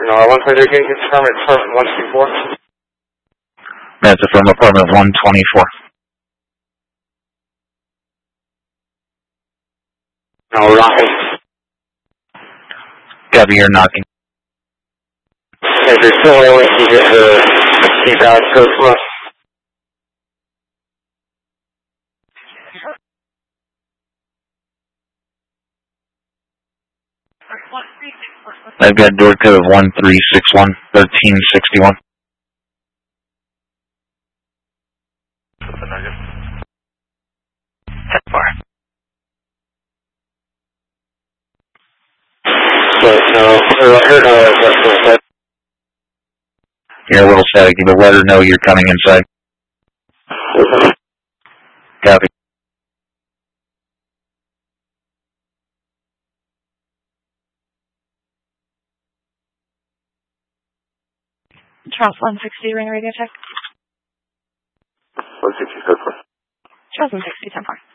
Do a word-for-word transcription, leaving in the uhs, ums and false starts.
No, one twenty-three, can you confirm it's apartment one twenty-four? That's from apartment one twenty-four. No, we're knocking. Copy, you're knocking. If you're still away, you get the keep out code flow. I've got door code of one three six one, thirteen sixty-one. ten four. But no, I heard no, that's what I said. You're a little static, but let her know you're coming inside. Copy. Charles one sixty, ring radio check. one sixty, code four. Charles one sixty, ten four.